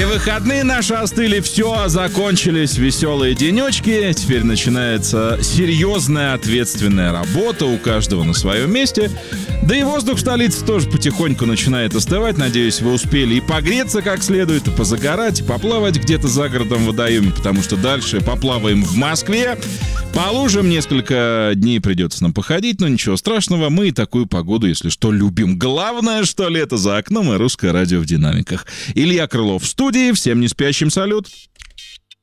Выходные наши остыли, все, закончились веселые денечки. Теперь начинается серьезная ответственная работа, у каждого на своем месте. Да и воздух в столице тоже потихоньку начинает остывать. Надеюсь, вы успели и погреться как следует, и позагорать, и поплавать где-то за городом в водоеме, потому что дальше поплаваем в Москве. По лужам несколько дней придется нам походить, но ничего страшного, мы и такую погоду, если что, любим. Главное, что лето за окном и русское радио в динамиках. Илья Крылов в студии, всем неспящим салют.